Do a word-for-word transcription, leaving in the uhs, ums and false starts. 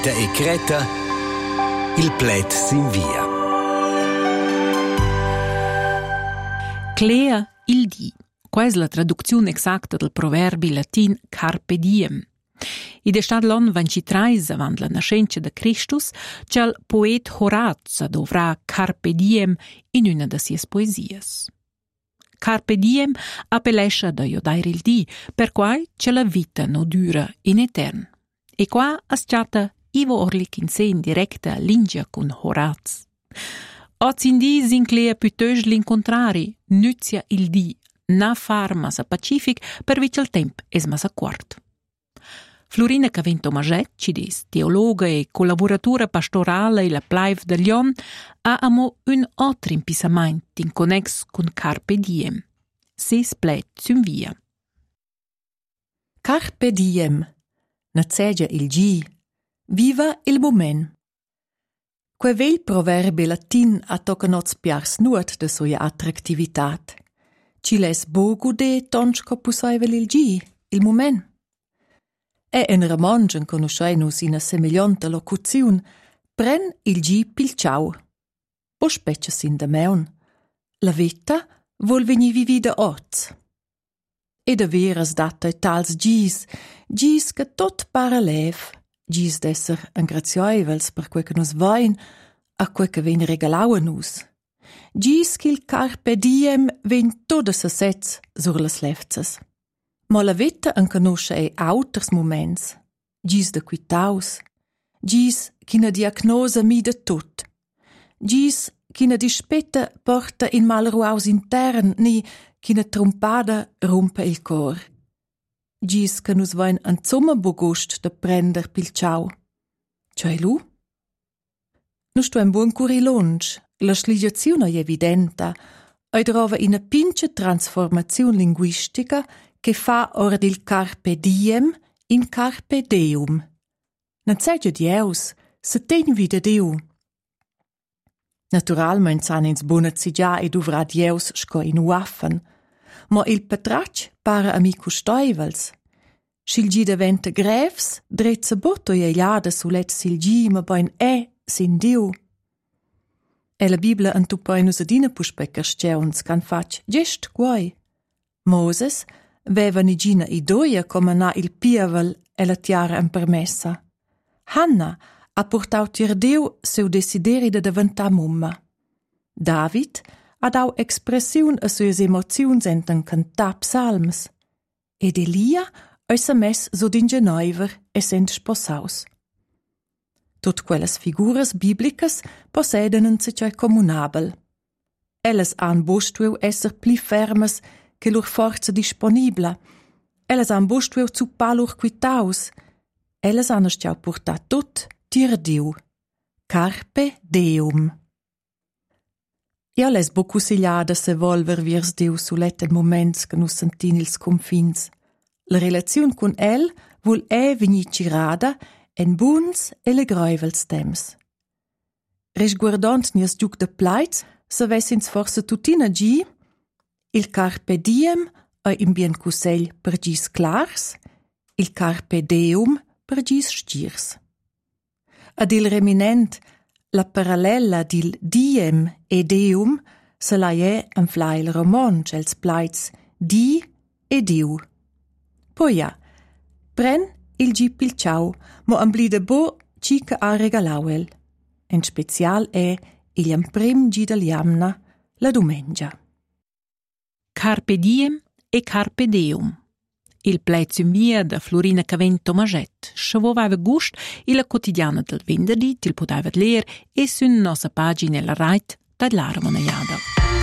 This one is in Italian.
Rita e Creta, il plet s'invia. Clea il di. Qua è la traduzione exacta del proverbi latin carpe diem. Id è stat l'anno ventitreis avant la nascenza de Christus che il poet Horaz dovrà carpe diem in una de sies poesias. Carpe diem appellescha da jodair il di, per quai che la vita no dura in etern. E qua es chatta Ivo Orlik in sé in directa lingia con Horaz. Oz in di s'inclea piuttosto l'incontrari, nuzia il di, na far massa pacific per vic il temp es massa quart. Florina Cavento Maget, cidis teologa e collaboratura pastorale e la plaiv de Lyon, ha amo un altro impisament in connex con Carpe Diem. Ses plet s'unvia. Carpe Diem. Nazzegia il gi. Viva il moment. Que vel proverbi latin a tocanots piars nuot de soia attraktivitat. Ci les bogu de tonschko pusaivel il gi, il moment. E en romangen conoscenus in a semiglianta locuziun, pren il gi pil ciao. Po specie sin de meun. La vita vol veni vivida oz. E de veras data e tals gis, gis che tot para lev, gis d'esser angrazioivels per quei che nus vain, a quei che ven regalau a nus. Gis qu'il carpe diem ven todas a sez sur las levzas. Ma la vita en conosce e auters moments, gis de quitaus, gis ch'ina diagnosa mi de tot, gis ch'ina dispetta porta in mal ruaus intern, ni ch'ina trompada rompe il cor. Gis che nus vain an zomma bogust de prender pil ciao. Cioè lu? Nus sto en buon curi lunch, la sligiazione è evidenta, e trova ina pince transformazione linguistica che fa ora del carpe diem in carpe deum. Non segia dieus, se ten vida Deu. Naturalment san ins bonazzi già ed uvra dieus sco in uaffen, ma il patrac para amico stoivels. Sil gi diventa grevs, drezza botto e iada sulet sil gi, ma bain è sin Deu. E la Biblia antupainus adina puspeccar steuns can fac gest guai. Moses veva nigina idoia come na il pievel e la tiara en permessa. Hanna ha portau tier Deu seu desideri de diventar mumma. David ha dau expressiun a sues emoziuns enten cantar psalms. Ed Elia ha sa mes so d'ingeneuver e sent sposaus. Tot quelles figuras biblicas posseden en secai comunabel. Elles han bostueu esser pli fermes che lur forza disponibla. Elles han bostueu zu palur quitaus. Elles han stiau portat tot tier Deu. Carpe Deum. Ja les bo cusigliada se volver viers Deu sulet en moments che nus sentin ils confins. La relaziun con el vol e vegni cirada en buns e le groivels temps. Resguardant nies giuc de plaiz, se vessins forse tutina gi, il carpe diem è in bien cusegl per gis clars, il carpe deum per gis stirs. Ad il reminent, la parallela dil diem e deum se la è en flail roman c'els plaiz di e Deu. Poi ja, pren il gi pil ciao, mo amblide bo cica a regalauel. En special è il imprim gi del jamna, la domengia. Carpe diem e carpe deum. Il plezio mia da Florina Cavento Maget, scevovava gust e la quotidiana del venerdì til poteva ler e su nostra pagina la Rait da l'Armonaiada.